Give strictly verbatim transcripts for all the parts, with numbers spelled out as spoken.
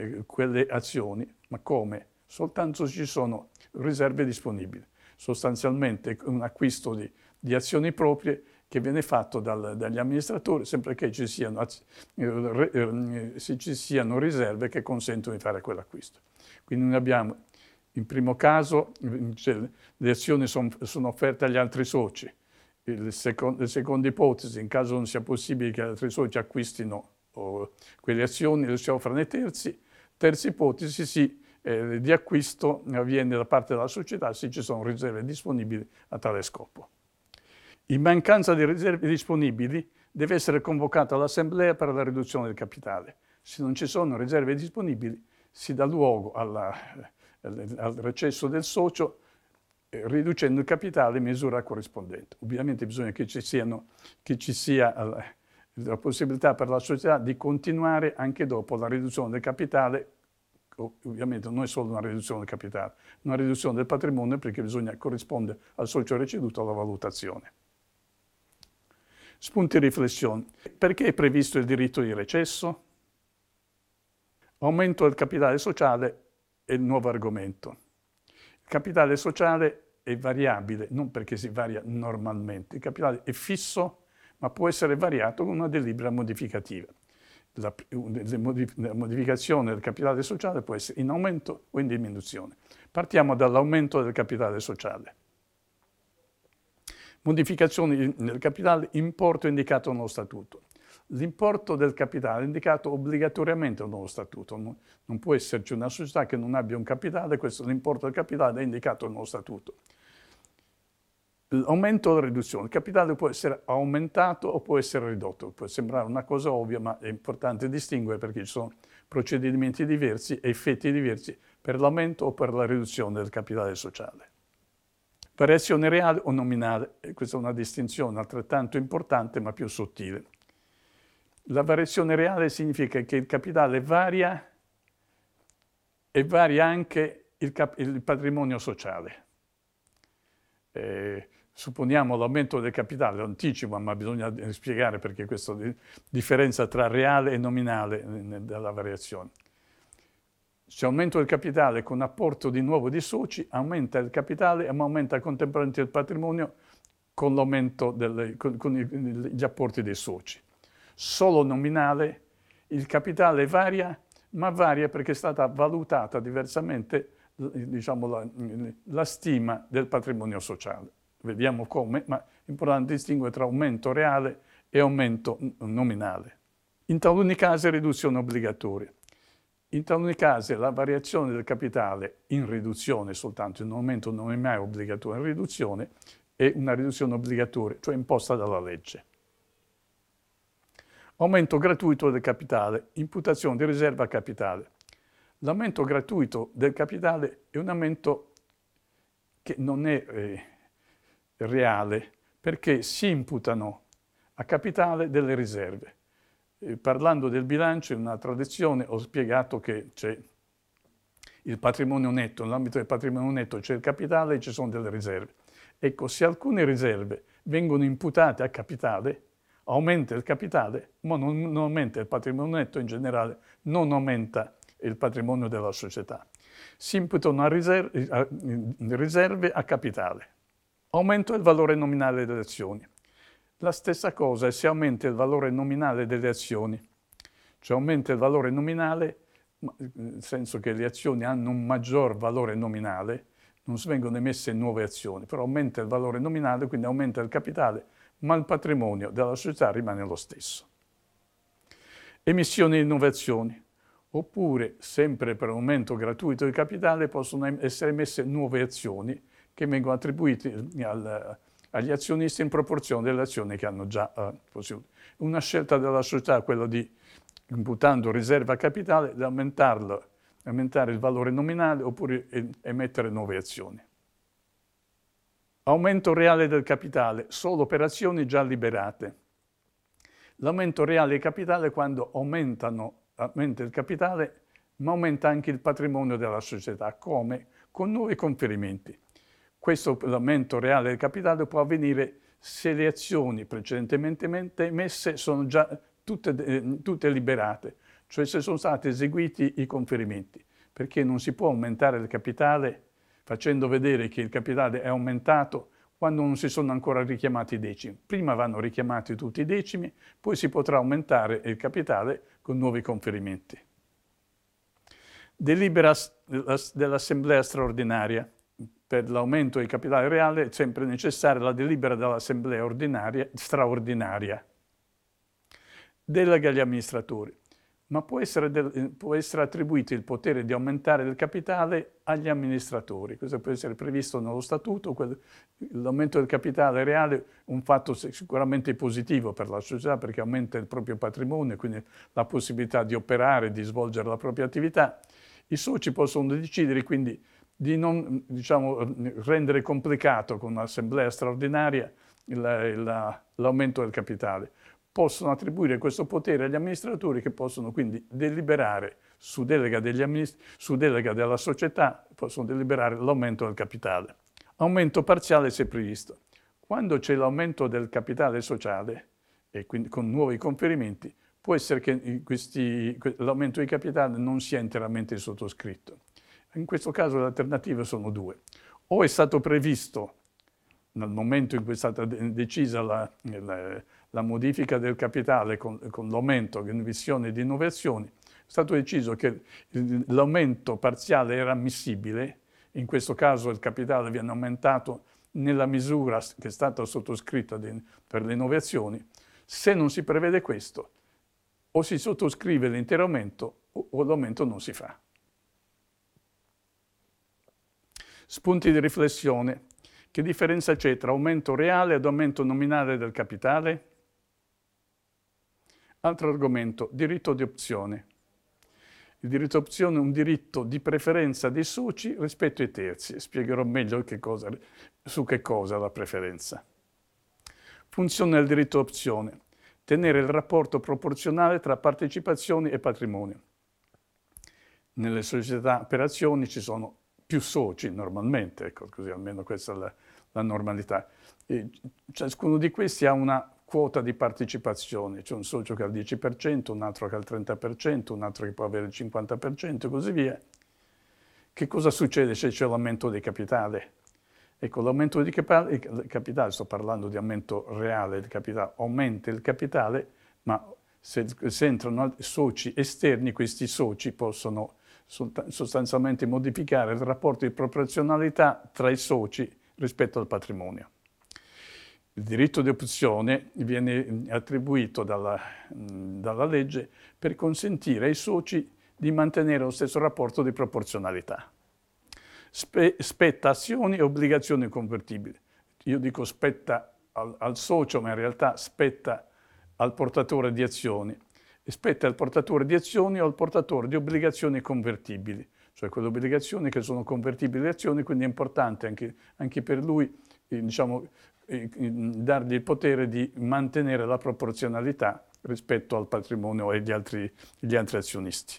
eh, quelle azioni, ma come? Soltanto ci sono riserve disponibili. Sostanzialmente un acquisto di, di azioni proprie che viene fatto dal, dagli amministratori sempre che ci siano, eh, eh, ci siano riserve che consentono di fare quell'acquisto. Quindi noi abbiamo, in primo caso, cioè, le azioni son, sono offerte agli altri soci. Il secondo, la seconda ipotesi, in caso non sia possibile che gli altri soci acquistino oh, quelle azioni, le si offrono ai terzi. Terza ipotesi, sì, eh, di acquisto avviene da parte della società se ci sono riserve disponibili a tale scopo. In mancanza di riserve disponibili deve essere convocata l'assemblea per la riduzione del capitale. Se non ci sono riserve disponibili si dà luogo alla, al recesso del socio eh, riducendo il capitale in misura corrispondente. Ovviamente bisogna che ci, siano, che ci sia la, la possibilità per la società di continuare anche dopo la riduzione del capitale. Ovviamente non è solo una riduzione del capitale, una riduzione del patrimonio perché bisogna corrispondere al socio receduto alla valutazione. Spunti di riflessione. Perché è previsto il diritto di recesso? Aumento del capitale sociale è il nuovo argomento. Il capitale sociale è variabile, non perché si varia normalmente. Il capitale è fisso, ma può essere variato con una delibera modificativa. La, la modificazione del capitale sociale può essere in aumento o in diminuzione. Partiamo dall'aumento del capitale sociale. Modificazioni del capitale, importo indicato nello statuto. L'importo del capitale è indicato obbligatoriamente nello statuto. Non, non può esserci una società che non abbia un capitale, questo l'importo del capitale è indicato nello statuto. L'aumento o la riduzione. Il capitale può essere aumentato o può essere ridotto. Può sembrare una cosa ovvia, ma è importante distinguere perché ci sono procedimenti diversi e effetti diversi per l'aumento o per la riduzione del capitale sociale. Variazione reale o nominale. E questa è una distinzione altrettanto importante ma più sottile. La variazione reale significa che il capitale varia e varia anche il, cap- il patrimonio sociale. Eh, supponiamo l'aumento del capitale, lo anticipo, ma bisogna spiegare perché questa differenza tra reale e nominale della variazione. Se aumento il capitale con apporto di nuovo di soci, aumenta il capitale ma aumenta contemporaneamente il patrimonio con l'aumento delle, con, con gli apporti dei soci. Solo nominale, il capitale varia, ma varia perché è stata valutata diversamente diciamo, la, la stima del patrimonio sociale. Vediamo come, ma è importante distinguere tra aumento reale e aumento nominale. In taluni casi riduzione obbligatoria. In taluni casi la variazione del capitale in riduzione soltanto, in un aumento non è mai obbligatoria, in riduzione è una riduzione obbligatoria, cioè imposta dalla legge. Aumento gratuito del capitale, imputazione di riserva a capitale. L'aumento gratuito del capitale è un aumento che non è eh, reale perché si imputano a capitale delle riserve. Eh, parlando del bilancio, in una tradizione ho spiegato che c'è il patrimonio netto, nell'ambito del patrimonio netto c'è il capitale e ci sono delle riserve. Ecco, se alcune riserve vengono imputate a capitale, aumenta il capitale, ma non, non aumenta il patrimonio netto in generale, non aumenta il patrimonio della società. Si imputano a riserve, a riserve a capitale. Aumento del valore nominale delle azioni. La stessa cosa è se aumenta il valore nominale delle azioni, cioè aumenta il valore nominale, nel senso che le azioni hanno un maggior valore nominale, non vengono emesse nuove azioni, però aumenta il valore nominale, quindi aumenta il capitale, ma il patrimonio della società rimane lo stesso. Emissioni e innovazioni. Oppure, sempre per aumento gratuito del capitale, possono essere emesse nuove azioni che vengono attribuite al, agli azionisti in proporzione delle azioni che hanno già uh, posseduto. Una scelta della società è quella di, imputando riserva a capitale, di aumentarlo, aumentare il valore nominale oppure emettere nuove azioni. Aumento reale del capitale, solo operazioni già liberate. L'aumento reale del capitale è quando aumentano aumenta il capitale, ma aumenta anche il patrimonio della società. Come? Con nuovi conferimenti. Questo aumento reale del capitale può avvenire se le azioni precedentemente emesse sono già tutte, tutte liberate, cioè se sono stati eseguiti i conferimenti, perché non si può aumentare il capitale facendo vedere che il capitale è aumentato quando non si sono ancora richiamati i decimi. Prima vanno richiamati tutti i decimi, poi si potrà aumentare il capitale con nuovi conferimenti. Delibera dell'Assemblea straordinaria. Per l'aumento del capitale reale è sempre necessaria la delibera dell'Assemblea straordinaria. Delega agli amministratori. Ma può essere, del, può essere attribuito il potere di aumentare il capitale agli amministratori. Questo può essere previsto nello statuto. L'aumento del capitale reale è un fatto sicuramente positivo per la società perché aumenta il proprio patrimonio, quindi la possibilità di operare, di svolgere la propria attività. I soci possono decidere quindi di non diciamo, rendere complicato con un'assemblea straordinaria l'aumento del capitale. Possono attribuire questo potere agli amministratori che possono quindi deliberare su delega, degli amminist- su delega della società, possono deliberare l'aumento del capitale. Aumento parziale se previsto. Quando c'è l'aumento del capitale sociale, e quindi con nuovi conferimenti, può essere che l'aumento di capitale non sia interamente sottoscritto. In questo caso le alternative sono due. O è stato previsto, nel momento in cui è stata decisa la, la, la modifica del capitale con, con l'aumento di emissioni e di innovazioni, è stato deciso che l'aumento parziale era ammissibile, in questo caso il capitale viene aumentato nella misura che è stata sottoscritta di, per le innovazioni. Se non si prevede questo, o si sottoscrive l'intero aumento o, o l'aumento non si fa. Spunti di riflessione. Che differenza c'è tra aumento reale ed aumento nominale del capitale? Altro argomento, diritto di opzione. Il diritto di opzione è un diritto di preferenza dei soci rispetto ai terzi. Spiegherò meglio che cosa, su che cosa la preferenza. Funzione del diritto di opzione. Tenere il rapporto proporzionale tra partecipazioni e patrimonio. Nelle società per azioni ci sono più soci normalmente, ecco, così almeno questa è la, la normalità. E ciascuno di questi ha una quota di partecipazione, c'è un socio che ha il dieci per cento, un altro che ha il trenta per cento, un altro che può avere il cinquanta per cento e così via. Che cosa succede se c'è l'aumento di capitale? Ecco, l'aumento di capitale, sto parlando di aumento reale del capitale, aumenta il capitale, ma se, se entrano soci esterni, questi soci possono sostanzialmente modificare il rapporto di proporzionalità tra i soci rispetto al patrimonio. Il diritto di opzione viene attribuito dalla, dalla legge per consentire ai soci di mantenere lo stesso rapporto di proporzionalità. Spe, spetta azioni e obbligazioni convertibili. Io dico spetta al, al socio, ma in realtà spetta al portatore di azioni. Spetta al portatore di azioni o al portatore di obbligazioni convertibili, cioè quelle obbligazioni che sono convertibili in azioni, quindi è importante anche, anche per lui eh, diciamo, eh, dargli il potere di mantenere la proporzionalità rispetto al patrimonio e agli altri, gli altri azionisti.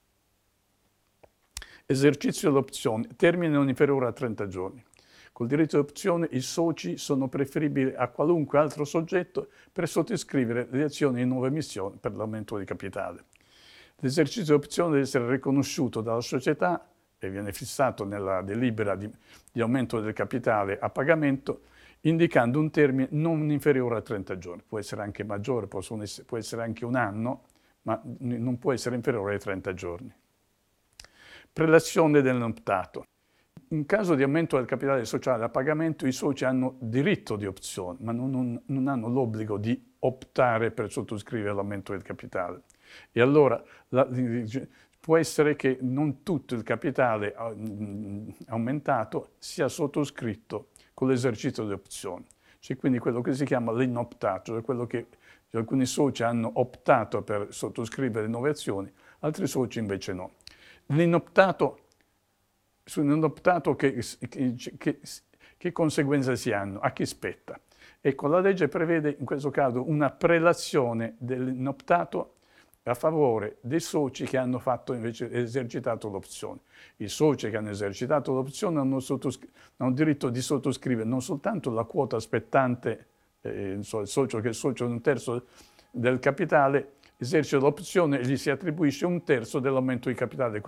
Esercizio dell'opzione, termine non inferiore a trenta giorni. Col diritto di opzione i soci sono preferibili a qualunque altro soggetto per sottoscrivere le azioni in nuova emissione per l'aumento di capitale. L'esercizio di opzione deve essere riconosciuto dalla società e viene fissato nella delibera di, di aumento del capitale a pagamento, indicando un termine non inferiore a trenta giorni. Può essere anche maggiore, essere, può essere anche un anno, ma non può essere inferiore ai trenta giorni. Prelazione dell'optato. In caso di aumento del capitale sociale a pagamento, i soci hanno diritto di opzione, ma non, non, non hanno l'obbligo di optare per sottoscrivere l'aumento del capitale. E allora la, può essere che non tutto il capitale aumentato sia sottoscritto con l'esercizio di opzione. C'è quindi quello che si chiama l'inoptato, cioè quello che alcuni soci hanno optato per sottoscrivere nuove azioni, altri soci invece no. L'inoptato Sull'inoptato che, che, che, che conseguenze si hanno? A chi spetta? Ecco, la legge prevede in questo caso una prelazione dell'inoptato a favore dei soci che hanno fatto invece esercitato l'opzione. I soci che hanno esercitato l'opzione hanno, hanno diritto di sottoscrivere non soltanto la quota spettante, eh, il socio che è socio di un terzo del capitale, esercita l'opzione e gli si attribuisce un terzo dell'aumento di capitale.